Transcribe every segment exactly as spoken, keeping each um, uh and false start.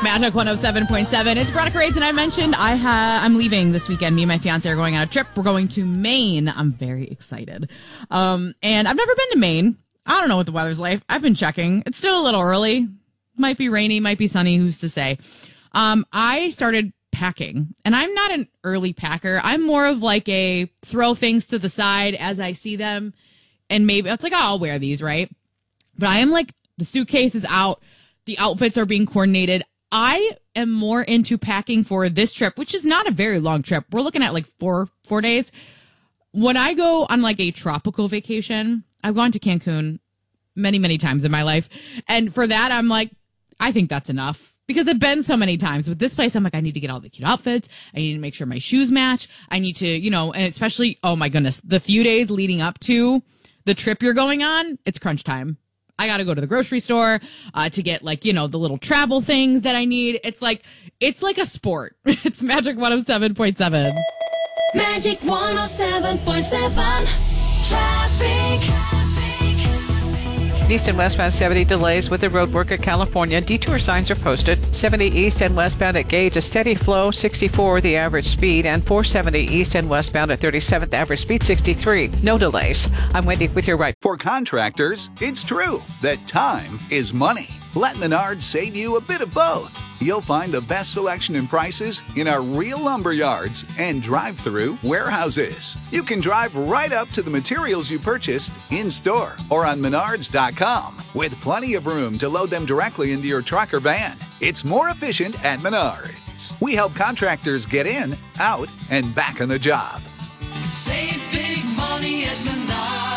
Magic one oh seven point seven. It's Veronica Reyes, and I mentioned I ha- I'm leaving this weekend. Me and my fiance are going on a trip. We're going to Maine. I'm very excited. Um, and I've never been to Maine. I don't know what the weather's like. I've been checking. It's still a little early. Might be rainy, might be sunny. Who's to say? Um, I started packing, and I'm not an early packer. I'm more of like a throw things to the side as I see them, and maybe it's like, oh, I'll wear these, right? But I am like, the suitcase is out. The outfits are being coordinated. I am more into packing for this trip, which is not a very long trip. We're looking at like four, four days. When I go on like a tropical vacation, I've gone to Cancun many, many times in my life. And for that, I'm like, I think that's enough because I've been so many times. With this place, I'm like, I need to get all the cute outfits. I need to make sure my shoes match. I need to, you know, and especially, oh my goodness, the few days leading up to the trip you're going on, it's crunch time. I got to go to the grocery store uh, to get like, you know, the little travel things that I need. It's like, it's like a sport. It's Magic one oh seven point seven. Magic one oh seven point seven. Traffic. East and westbound seventy delays with the road work at California. Detour signs are posted. seventy east and westbound at Gage, a steady flow, sixty-four the average speed, and four seventy east and westbound at thirty-seventh, average speed sixty-three. No delays. I'm Wendy with your right. For contractors, it's true that time is money. Let Menards save you a bit of both. You'll find the best selection and prices in our real lumber yards and drive-through warehouses. You can drive right up to the materials you purchased in-store or on menards dot com with plenty of room to load them directly into your truck or van. It's more efficient at Menards. We help contractors get in, out, and back on the job. Save big money at Menards.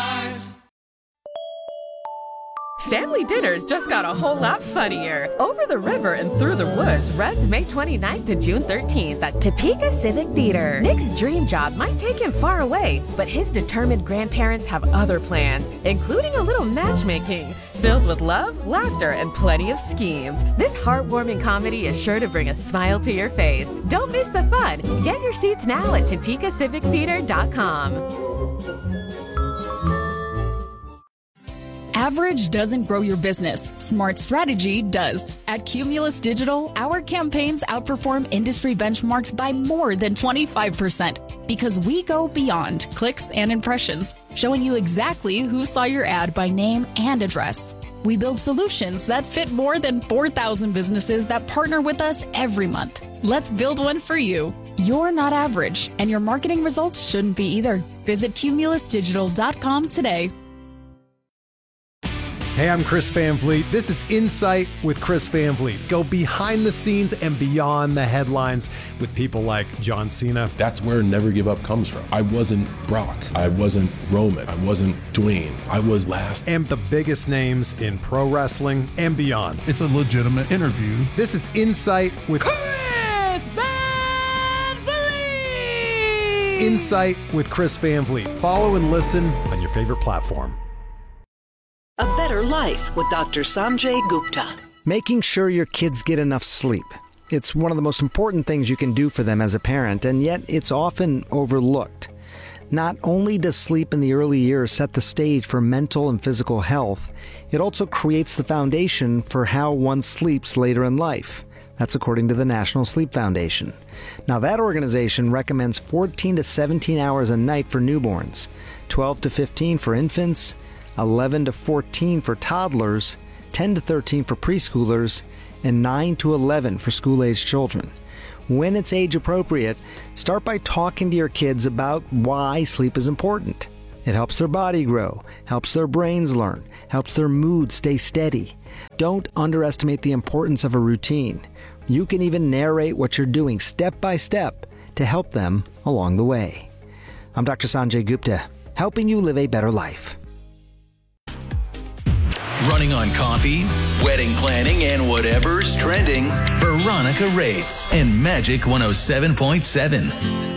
Family dinners just got a whole lot funnier. Over the river and through the woods runs May twenty-ninth to June thirteenth at Topeka Civic Theater. Nick's dream job might take him far away, but his determined grandparents have other plans, including a little matchmaking. Filled with love, laughter, and plenty of schemes, this heartwarming comedy is sure to bring a smile to your face. Don't miss the fun. Get your seats now at topeka civic theater dot com. Average doesn't grow your business. Smart strategy does. At Cumulus Digital, our campaigns outperform industry benchmarks by more than twenty-five percent because we go beyond clicks and impressions, showing you exactly who saw your ad by name and address. We build solutions that fit more than four thousand businesses that partner with us every month. Let's build one for you. You're not average, and your marketing results shouldn't be either. Visit cumulus digital dot com today. Hey, I'm Chris Van Vliet. This is Insight with Chris Van Vliet. Go behind the scenes and beyond the headlines with people like John Cena. That's where Never Give Up comes from. I wasn't Brock. I wasn't Roman. I wasn't Dwayne. I was last. And the biggest names in pro wrestling and beyond. It's a legitimate interview. This is Insight with Chris Van Vliet! Insight with Chris Van Vliet. Follow and listen on your favorite platform. A Better Life with Doctor Sanjay Gupta. Making sure your kids get enough sleep. It's one of the most important things you can do for them as a parent, and yet it's often overlooked. Not only does sleep in the early years set the stage for mental and physical health, it also creates the foundation for how one sleeps later in life. That's according to the National Sleep Foundation. Now, that organization recommends fourteen to seventeen hours a night for newborns, twelve to fifteen for infants, eleven to fourteen for toddlers, ten to thirteen for preschoolers, and nine to eleven for school-aged children. When it's age appropriate, start by talking to your kids about why sleep is important. It helps their body grow, helps their brains learn, helps their mood stay steady. Don't underestimate the importance of a routine. You can even narrate what you're doing step by step to help them along the way. I'm Doctor Sanjay Gupta, helping you live a better life. Running on coffee, wedding planning, and whatever's trending. Veronica Reyes and Magic one oh seven point seven.